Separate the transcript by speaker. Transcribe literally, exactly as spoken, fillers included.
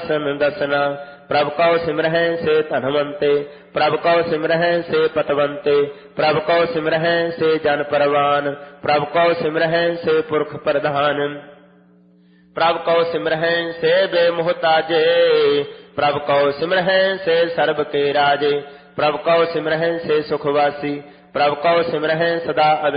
Speaker 1: ਆਸਨ ਦਸਨਾ। प्रभ कौ सिमरहै से धनवंते, प्रभ कौ सिमरहै से पतवंते, प्रभ कौ सिमरहै से जन परवान, प्रभ कौ सिमरहै से पुरख प्रधान। प्रभ कौ सिमरहै से बेमुहताजे, प्रभ कौ सिमरहै से सर्ब के राजे, प्रभ कौ सिमरहै से सुखवासी, प्रभ कौ सिमरहै सदा